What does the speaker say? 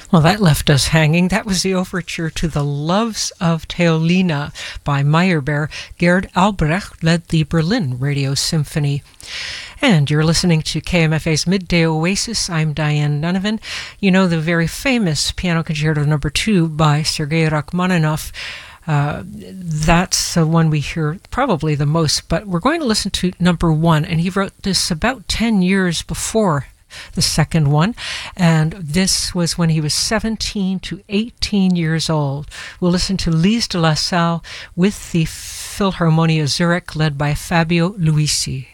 Well, that left us hanging. That was the overture to The Loves of Theolina by Meyerbeer. Gerd Albrecht led the Berlin Radio Symphony. And you're listening to KMFA's Midday Oasis. I'm Diane Donovan. You know the very famous Piano Concerto No. 2 by Sergei Rachmaninoff. That's the one we hear probably the most, but we're going to listen to No. 1, and he wrote this about 10 years before the second one, and this was when he was 17 to 18 years old. We'll listen to Lise de la Salle with the Philharmonia Zurich, led by Fabio Luisi.